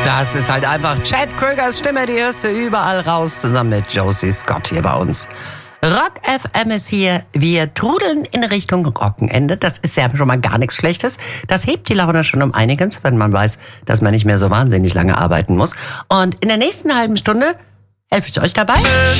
Das ist halt einfach Chad Krögers Stimme, die hörst du überall raus, zusammen mit Josie Scott hier bei uns. Rock FM ist hier. Wir trudeln in Richtung Wochenende. Das ist ja schon mal gar nichts Schlechtes. Das hebt die Laune schon um einiges, wenn man weiß, dass man nicht mehr so wahnsinnig lange arbeiten muss. Und in der nächsten halben Stunde helfe ich euch dabei.